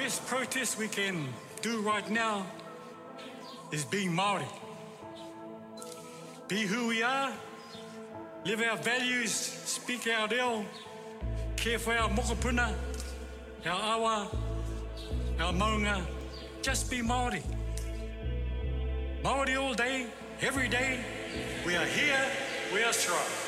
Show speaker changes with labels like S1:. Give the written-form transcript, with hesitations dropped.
S1: greatest protest we can do right now is being Māori. Be who we are, live our values, speak our reo, care for our mokopuna, our awa, our maunga. Just be Māori. Māori all day, every day. We are here, we are strong.